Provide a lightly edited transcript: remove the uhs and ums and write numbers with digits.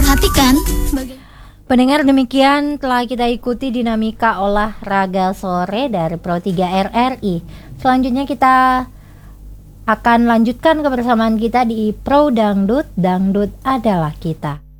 memperhatikan Pendengar, demikian telah kita ikuti dinamika olahraga sore dari Pro 3 RRI. Selanjutnya kita akan lanjutkan kebersamaan kita di Pro Dangdut, Dangdut adalah kita.